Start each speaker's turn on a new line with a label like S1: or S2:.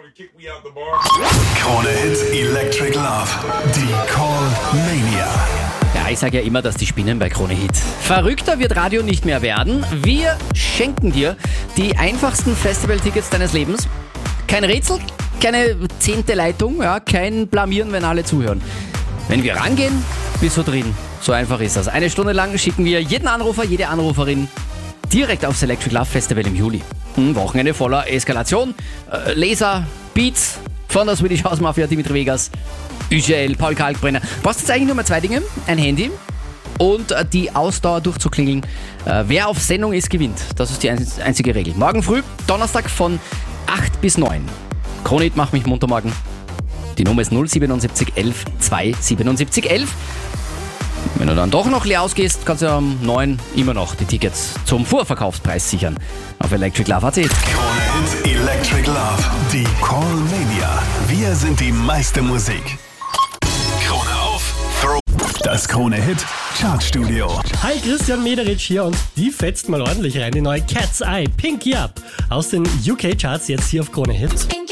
S1: Krone Hits Electric Love. Die Call Mania.
S2: Ja, ich sage ja immer, dass die spinnen bei Krone Hit. Verrückter wird Radio nicht mehr werden. Wir schenken dir die einfachsten Festivaltickets deines Lebens. Kein Rätsel, keine 10. Leitung, ja, kein Blamieren, wenn alle zuhören. Wenn wir rangehen, bist du drin. So einfach ist das. 1 Stunde lang schicken wir jeden Anrufer, jede Anruferin direkt aufs Electric Love Festival im Juli. Wochenende voller Eskalation, Laser, Beats von der Swedish House Mafia, Dimitri Vegas, UGL, Paul Kalkbrenner. Brauchst jetzt eigentlich nur mal 2 Dinge, ein Handy und die Ausdauer durchzuklingeln. Wer auf Sendung ist, gewinnt. Das ist die einzige Regel. Morgen früh, Donnerstag von 8 bis 9. Krone Hit macht mich munter morgen. Die Nummer ist 077 11 277 11. Wenn du dann doch noch leer ausgehst, kannst du am 9 immer noch die Tickets zum Vorverkaufspreis sichern. Auf Electric Love.at.
S1: Krone Hits Electric Love. Die Call Mania. Wir sind die meiste Musik. Krone auf. Throw. Das Krone Hit Chartstudio.
S3: Hi, Christian Mederitsch hier und die fetzt mal ordentlich rein. Die neue Cat's Eye, Pinky Up. Aus den UK-Charts jetzt hier auf Krone Hit.